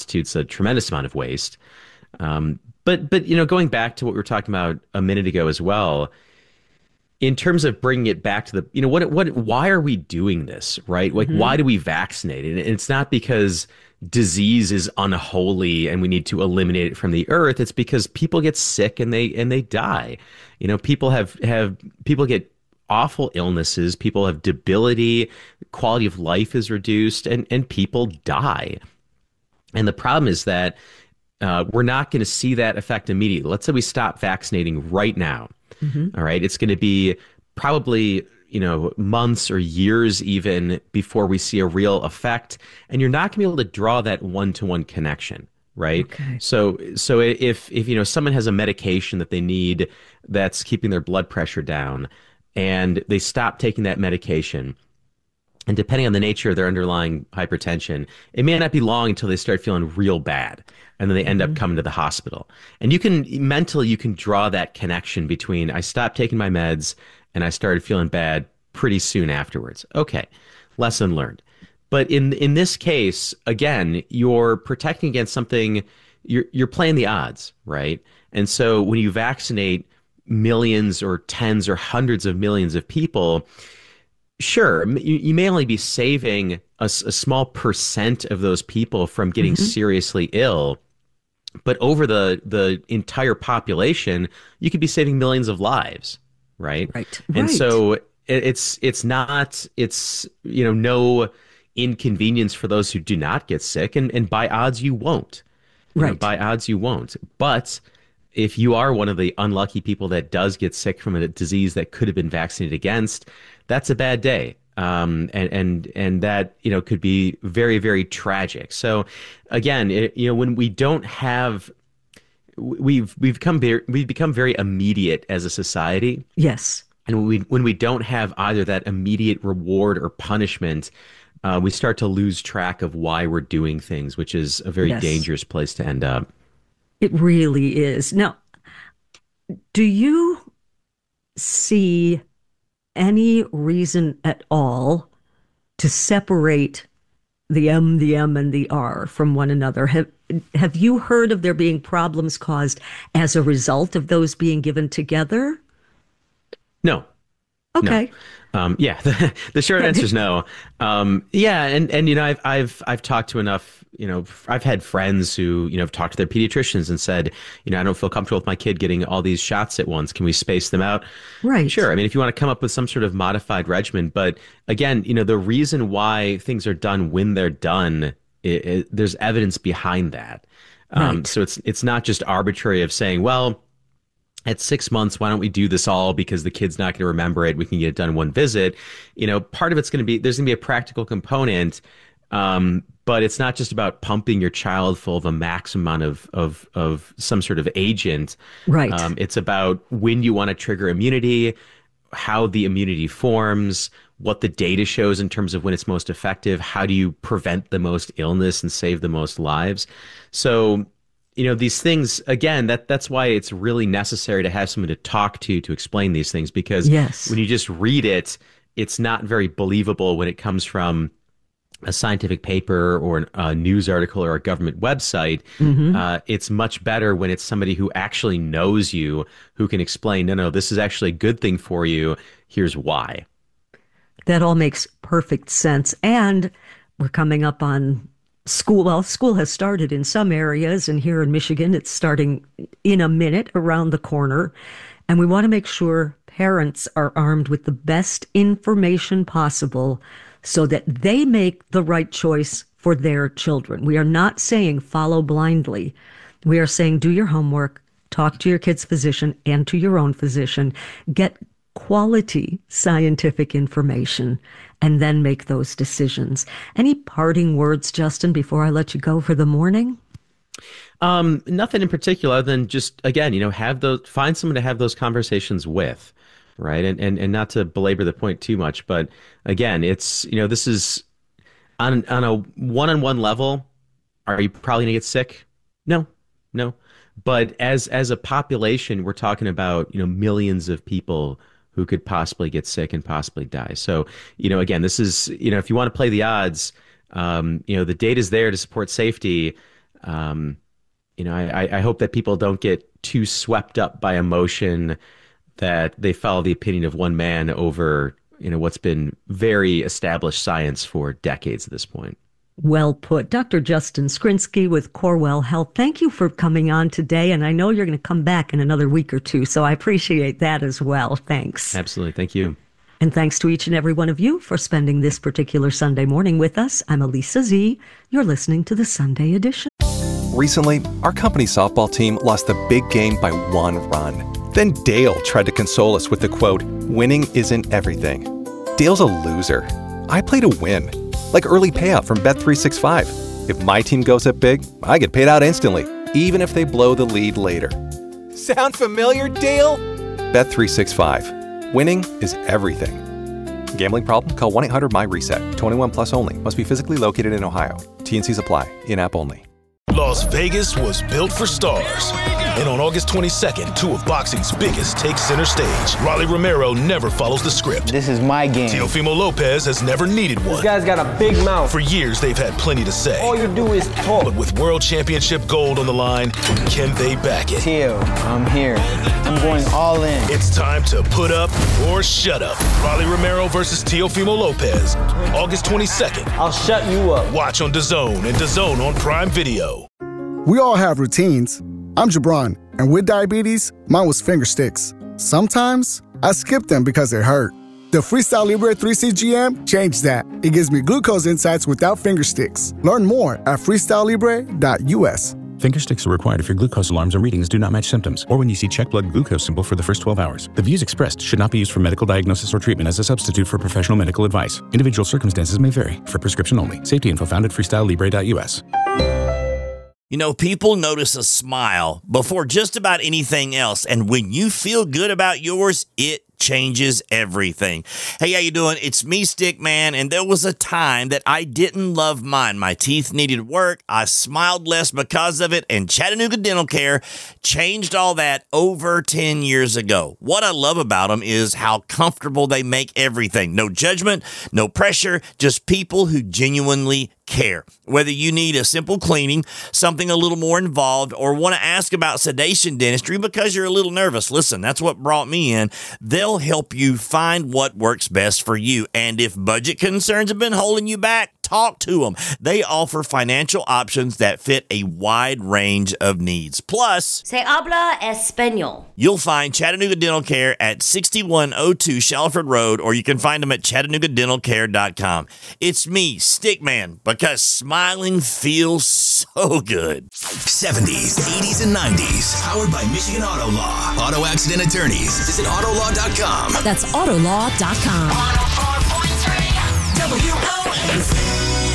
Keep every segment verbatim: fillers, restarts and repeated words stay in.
constitutes a tremendous amount of waste. Um, but but you know, going back to what we were talking about a minute ago as well, in terms of bringing it back to the, you know, what what why are we doing this, right? Like, Hmm. why do we vaccinate? And it's not because disease is unholy and we need to eliminate it from the earth. It's because people get sick and they and they die. You know, people have have people get awful illnesses, people have debility, quality of life is reduced, and and people die. And the problem is that uh, we're not going to see that effect immediately. Let's say we stop vaccinating right now. Hmm. All right. It's going to be probably, you know, months or years even before we see a real effect. And you're not going to be able to draw that one-to-one connection. Right. Okay. So, so if, if, you know, someone has a medication that they need that's keeping their blood pressure down and they stop taking that medication, and depending on the nature of their underlying hypertension, it may not be long until they start feeling real bad. And then they end up Hmm. coming to the hospital. And you can mentally, you can draw that connection between I stopped taking my meds and I started feeling bad pretty soon afterwards. Okay, lesson learned. But in in this case, again, you're protecting against something, you're you're playing the odds, right? And so when you vaccinate millions or tens or hundreds of millions of people, sure, you, you may only be saving a, s- a small percent of those people from getting Hmm. seriously ill, but over the the entire population, you could be saving millions of lives, right? Right. And Right. so it, it's it's not it's you know no inconvenience for those who do not get sick, and and by odds you won't. You know, Right. by odds you won't. But if you are one of the unlucky people that does get sick from a disease that could have been vaccinated against, that's a bad day. Um, and and and that you know could be very very tragic. So again, it, you know when we don't have we've we've become very we've become very immediate as a society, Yes. and when we when we don't have either that immediate reward or punishment, uh, we start to lose track of why we're doing things, which is a very Yes. dangerous place to end up. It really is. Now, do you see any reason at all to separate the M, the M, and the R from one another? Have have you heard of there being problems caused as a result of those being given together? No, no. Okay. Um, yeah, the, the short answer is no. Um, yeah, and and you know, I've I've I've talked to enough. You know, I've had friends who you know have talked to their pediatricians and said, you know, I don't feel comfortable with my kid getting all these shots at once. Can we space them out? Right. Sure. I mean, if you want to come up with some sort of modified regimen, but again, you know, the reason why things are done when they're done, it, it, there's evidence behind that. Um, Right. so it's it's not just arbitrary of saying, well, at six months, why don't we do this all because the kid's not going to remember it? We can get it done in one visit. You know, part of it's going to be there's going to be a practical component, um, but it's not just about pumping your child full of a max amount of of of some sort of agent. Right. Um, it's about when you want to trigger immunity, how the immunity forms, what the data shows in terms of when it's most effective, how do you prevent the most illness and save the most lives. So, you know, these things, again, that that's why it's really necessary to have someone to talk to to explain these things, because when Yes. you just read it, it's not very believable when it comes from a scientific paper or a news article or a government website. Hmm. Uh, it's much better when it's somebody who actually knows you, who can explain, no, no, this is actually a good thing for you. Here's why. That all makes perfect sense. And we're coming up on school. Well, school has started in some areas, and here in Michigan, it's starting in a minute around the corner. And we want to make sure parents are armed with the best information possible so that they make the right choice for their children. We are not saying follow blindly. We are saying do your homework, talk to your kid's physician and to your own physician, get quality scientific information, and then make those decisions. Any parting words, Justin, before I let you go for the morning? Um, nothing in particular other than just, again, you know, have those, find someone to have those conversations with, right? And, and, and not to belabor the point too much, but again, it's, you know, this is on, on a one-on-one level. Are you probably gonna get sick? No, no. But as as a population, we're talking about, you know, millions of people who could possibly get sick and possibly die. So, you know, again, this is, you know, if you want to play the odds, um, you know, the data's there to support safety. Um, you know, I, I hope that people don't get too swept up by emotion that they follow the opinion of one man over, you know, what's been very established science for decades at this point. Well put. Doctor Justin Skrinsky with Corewell Health, thank you for coming on today. And I know you're going to come back in another week or two, so I appreciate that as well. Thanks. Absolutely. Thank you. And thanks to each and every one of you for spending this particular Sunday morning with us. I'm Elisa Z. You're listening to the Sunday edition. Recently, our company softball team lost the big game by one run. Then Dale tried to console us with the quote, "Winning isn't everything." Dale's a loser. I play to win. Like early payout from Bet three sixty-five. If my team goes up big, I get paid out instantly, even if they blow the lead later. Sound familiar, Dale? Bet three sixty-five. Winning is everything. Gambling problem? Call one eight hundred M Y reset. twenty-one plus only. Must be physically located in Ohio. T N Cs apply. In-app only. Las Vegas was built for stars. And on August twenty-second, two of boxing's biggest take center stage. Rolly Romero never follows the script. This is my game. Teofimo Lopez has never needed one. This guy's got a big mouth. For years, they've had plenty to say. All you do is talk. But with World Championship gold on the line, can they back it? Teo, I'm here. I'm going all in. It's time to put up or shut up. Rolly Romero versus Teofimo Lopez. August twenty-second. I'll shut you up. Watch on DAZN and DAZN on Prime Video. We all have routines. I'm Jabron, and with diabetes, mine was finger sticks. Sometimes, I skip them because it hurt. The Freestyle Libre three C G M changed that. It gives me glucose insights without finger sticks. Learn more at freestyle libre dot U S. Finger sticks are required if your glucose alarms and readings do not match symptoms, or when you see check blood glucose symbol for the first twelve hours. The views expressed should not be used for medical diagnosis or treatment as a substitute for professional medical advice. Individual circumstances may vary. For prescription only. Safety info found at freestyle libre dot U S. You know, people notice a smile before just about anything else. And when you feel good about yours, it changes everything. Hey, how you doing? It's me, Stickman, and there was a time that I didn't love mine. My teeth needed work. I smiled less because of it, and Chattanooga Dental Care changed all that over ten years ago. What I love about them is how comfortable they make everything. No judgment, no pressure, just people who genuinely care. Whether you need a simple cleaning, something a little more involved, or want to ask about sedation dentistry because you're a little nervous, listen, that's what brought me in. They'll help you find what works best for you. And if budget concerns have been holding you back, talk to them. They offer financial options that fit a wide range of needs. Plus, Se habla español. You'll find Chattanooga Dental Care at sixty-one oh two Shalford Road, or you can find them at chattanooga dental care dot com. It's me, Stickman, because smiling feels so good. seventies, eighties, and nineties. Powered by Michigan Auto Law. Auto accident attorneys. Visit auto law dot com. That's auto law dot com. one oh four point three W O N C.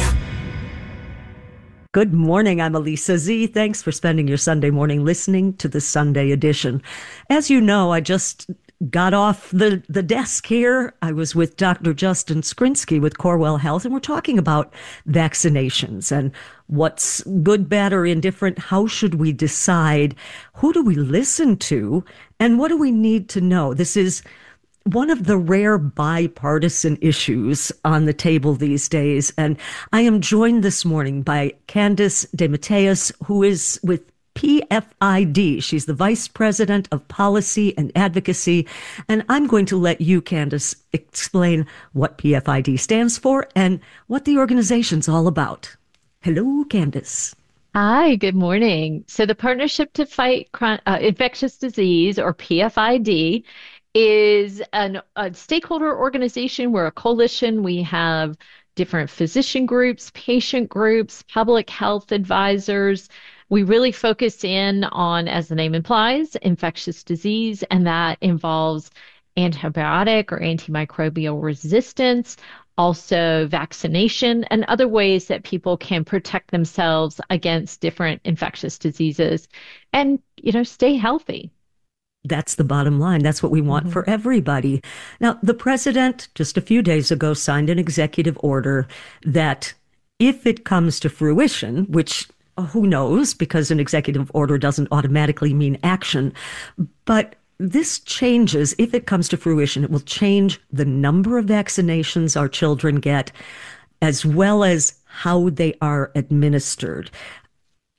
Good morning. I'm Elisa Z. Thanks for spending your Sunday morning listening to the Sunday edition. As you know, I just got off the, the desk here. I was with Doctor Justin Skrinsky with Corewell Health, and we're talking about vaccinations and what's good, bad, or indifferent. How should we decide? Who do we listen to? And what do we need to know? This is one of the rare bipartisan issues on the table these days. And I am joined this morning by Candace DeMatteis, who is with P F I D. She's the Vice President of Policy and Advocacy. And I'm going to let you, Candace, explain what P F I D stands for and what the organization's all about. Hello, Candace. Hi, good morning. So the Partnership to Fight Chron- uh, Infectious Disease, or P F I D, is an, a stakeholder organization. We're a coalition. We have different physician groups, patient groups, public health advisors. We really focus in on, as the name implies, infectious disease, and that involves antibiotic or antimicrobial resistance, also vaccination, and other ways that people can protect themselves against different infectious diseases and, you know, stay healthy. That's the bottom line. That's what we want mm-hmm. for everybody. Now, the president just a few days ago signed an executive order that if it comes to fruition, which who knows, because an executive order doesn't automatically mean action, but this changes, if it comes to fruition, it will change the number of vaccinations our children get, as well as how they are administered.